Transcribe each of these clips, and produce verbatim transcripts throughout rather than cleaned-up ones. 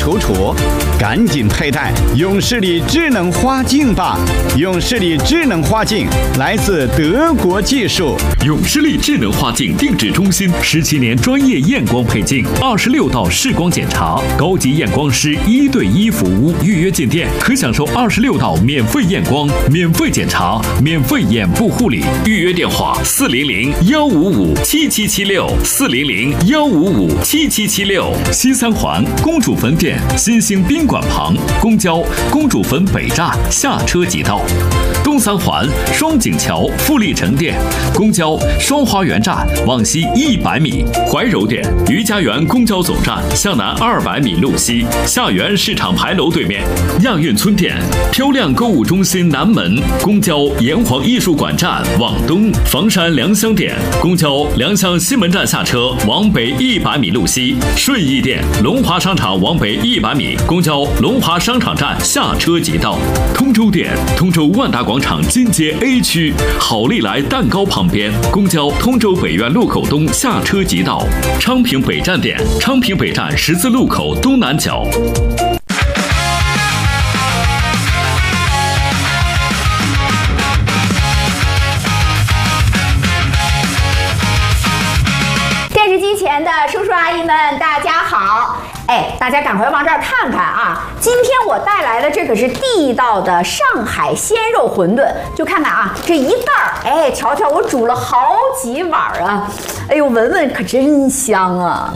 楚楚，赶紧佩戴永视力智能花镜吧！永视力智能花镜来自德国技术， 永视力智能花镜定制中心十七年专业验光配镜，二十六道视光检查，高级验光师一对一服务，预约进店可享受二十六道免费验光、免费检查、免费眼部护理。预约电话：四零零幺五五七七七六，四零零幺五五七七七六。西三环公主坟店新兴宾馆旁，公交公主坟北站下车即到。东三环双井桥富力城店，公交双花园站往西一百米。怀柔店余家园公交总站向南二百米路西，下园市场牌楼对面。亚运村店漂亮购物中心南门，公交炎黄艺术馆站往东。房山良乡店公交良乡西门站下车往北一百米路西。顺义店龙华商场往北一百米，公交龙华商场站下车即到。通州店通州万达广场金街 A 区好利来蛋糕旁边，公交通州北苑路口东下车即到。昌平北站店昌平北站十字路口东南角。 电视机前的叔叔阿姨们，大家好！哎，大家赶快往这儿看看啊！今天我带来的这可是地道的上海鲜肉馄饨，就看看啊，这一袋儿，哎，瞧瞧，我煮了好几碗啊！哎呦，闻闻可真香啊！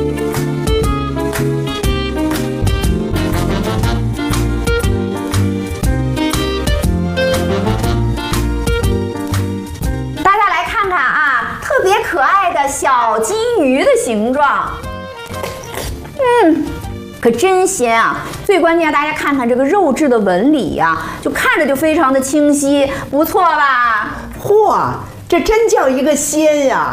大家来看看啊，特别可爱的小金鱼的形状。嗯，可真鲜啊！最关键，大家看看这个肉质的纹理呀、啊，就看着就非常的清晰，不错吧？ 嚯，这真叫一个鲜呀！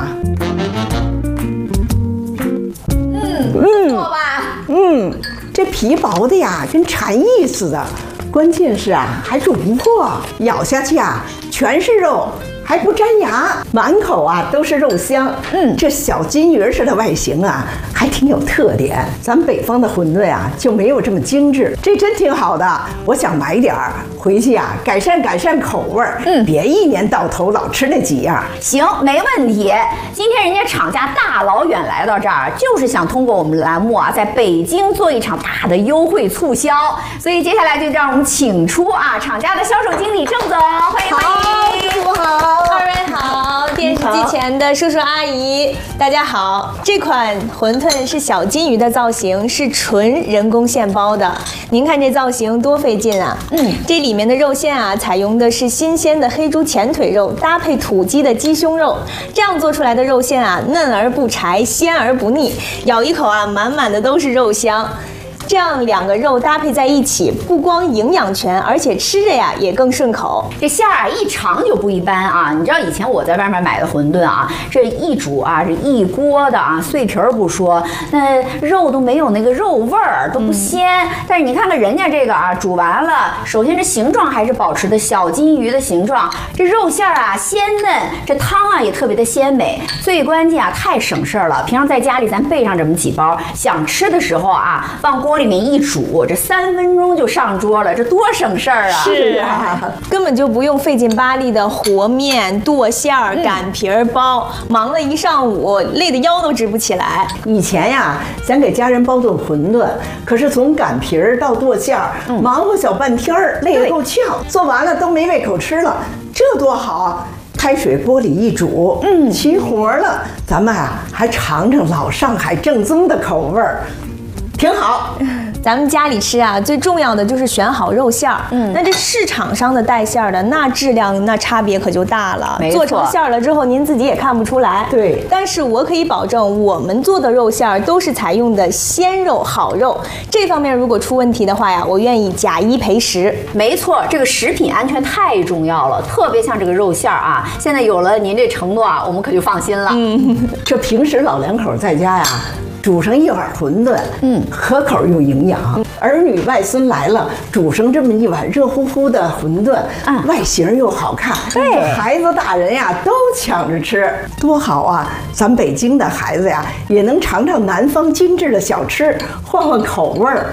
嗯，不错吧？ 嗯，这皮薄的呀，跟蝉翼似的。关键是啊，还煮不破，咬下去啊，全是肉。还不粘牙，满口啊都是肉香。嗯，这小金鱼似的外形啊，还挺有特点。咱们北方的馄饨啊就没有这么精致，这真挺好的。我想买点儿回去啊，改善改善口味儿。嗯，别一年到头老吃那几样。 行，没问题。今天人家厂家大老远来到这儿，就是想通过我们栏目啊，在北京做一场大的优惠促销。所以接下来就让我们请出啊厂家的销售经理郑总，欢迎欢迎。 师傅好。 二位好，电视机前的叔叔阿姨，大家好。这款馄饨是小金鱼的造型，是纯人工现包的。您看这造型多费劲啊！嗯，这里面的肉馅啊，采用的是新鲜的黑猪前腿肉，搭配土鸡的鸡胸肉，这样做出来的肉馅啊，嫩而不柴，鲜而不腻，咬一口啊，满满的都是肉香。这样两个肉搭配在一起，不光营养全，而且吃着呀也更顺口。 这馅儿啊一尝就不一般啊！你知道以前我在外面买的馄饨啊，这一煮啊是一锅的啊，碎皮儿不说，那肉都没有那个肉味儿，都不鲜。嗯、但是你看看人家这个啊，煮完了，首先这形状还是保持的小金鱼的形状，这肉馅儿啊鲜嫩，这汤啊也特别的鲜美。最关键啊，太省事儿了。平常在家里咱备上这么几包，想吃的时候啊，放锅里面一煮，这三分钟就上桌了，这多省事儿啊！ 是啊，根本就不用费劲巴力的和面、剁馅儿、擀皮儿包，忙了一上午，累得腰都直不起来。 以前呀，咱给家人包顿馄饨，可是从擀皮儿到剁馅儿，嗯、忙活小半天儿，累得够呛，做完了都没胃口吃了，这多好！开水锅里一煮，嗯，齐活了。咱们啊，还尝尝老上海正宗的口味儿。挺好， 咱们家里吃啊，最重要的就是选好肉馅儿。嗯，那这市场上的带馅儿的，那质量那差别可就大了。做成馅儿了之后，您自己也看不出来。 对， 但是我可以保证，我们做的肉馅儿都是采用的鲜肉好肉。这方面如果出问题的话呀，我愿意假一赔十。 没错，这个食品安全太重要了，特别像这个肉馅儿啊，现在有了您这承诺啊，我们可就放心了。 嗯，这平时老两口在家呀。煮上一碗馄饨，嗯，可口又营养。儿女外孙来了，煮上这么一碗热乎乎的馄饨，嗯，外形又好看，对，孩子大人呀都抢着吃，多好啊！咱北京的孩子呀，也能尝尝南方精致的小吃，换换口味儿。